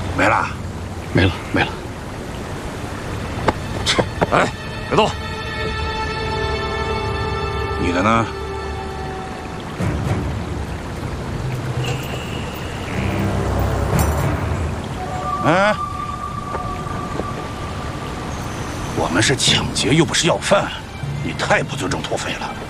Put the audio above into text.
没了， 没了，没了。 哎，别动！ 你的呢？啊？我们是抢劫，又不是要饭，你太不尊重土匪了。